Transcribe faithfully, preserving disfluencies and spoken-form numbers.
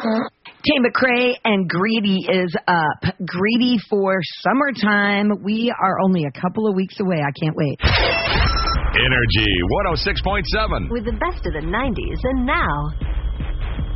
Tay McRae and Greedy is up. Greedy for summertime. We are only a couple of weeks away. I can't wait. Energy one oh six point seven. With the best of the nineties and now.